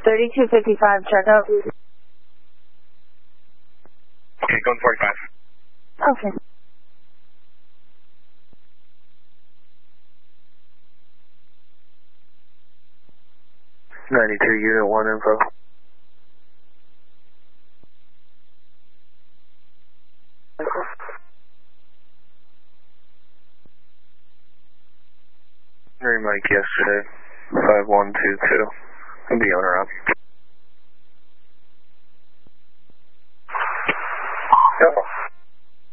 3255, checkout. Okay, going 45. Okay. Unit 1 info. Mary Mike yesterday, 5122. I'll be on her up.